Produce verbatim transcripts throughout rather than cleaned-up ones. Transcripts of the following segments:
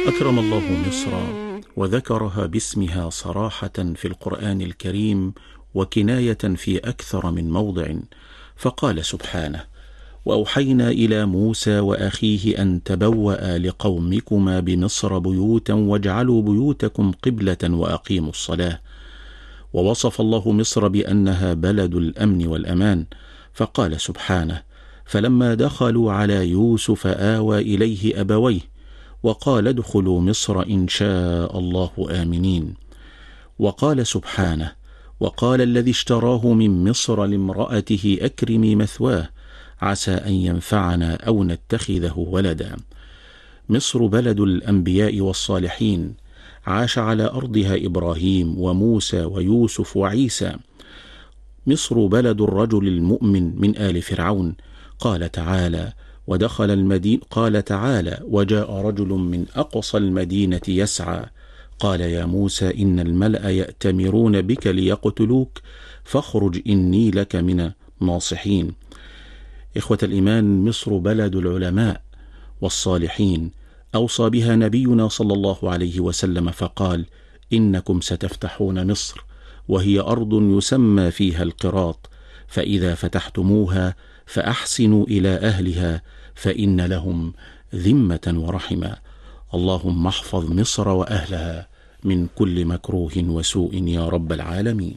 أكرم الله مصر وذكرها باسمها صراحة في القرآن الكريم وكناية في أكثر من موضع، فقال سبحانه: وأوحينا إلى موسى وأخيه أن تبوأ لقومكما بمصر بيوتا واجعلوا بيوتكم قبلة وأقيموا الصلاة. ووصف الله مصر بأنها بلد الأمن والأمان، فقال سبحانه: فلما دخلوا على يوسف آوى إليه أبويه وقال ادخلوا مصر إن شاء الله آمنين. وقال سبحانه: وقال الذي اشتراه من مصر لامرأته أكرمي مثواه عسى أن ينفعنا أو نتخذه ولدا. مصر بلد الأنبياء والصالحين، عاش على أرضها إبراهيم وموسى ويوسف وعيسى. مصر بلد الرجل المؤمن من آل فرعون. قال تعالى: ودخل المدينة قال تعالى: وجاء رجل من أقصى المدينة يسعى قال يا موسى إن الملأ يأتمرون بك ليقتلوك فاخرج إني لك من الناصحين. إخوة الإيمان، مصر بلد العلماء والصالحين، أوصى بها نبينا صلى الله عليه وسلم فقال: إنكم ستفتحون مصر وهي أرض يسمى فيها القراط، فإذا فتحتموها فأحسنوا إلى أهلها فإن لهم ذمة ورحمة. اللهم احفظ مصر وأهلها من كل مكروه وسوء يا رب العالمين.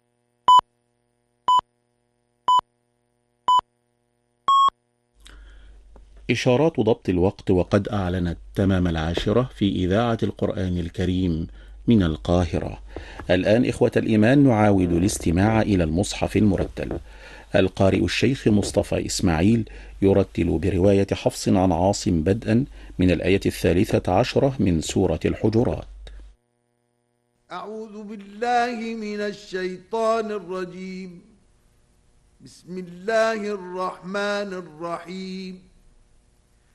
إشارات ضبط الوقت، وقد أعلنت تمام العاشرة في إذاعة القرآن الكريم من القاهرة. الآن إخوة الإيمان نعاود الاستماع إلى المصحف المرتل. القارئ الشيخ مصطفى إسماعيل يرتل برواية حفص عن عاصم بدءا من الآية الثالثة عشرة من سورة الحجرات. أعوذ بالله من الشيطان الرجيم. بسم الله الرحمن الرحيم.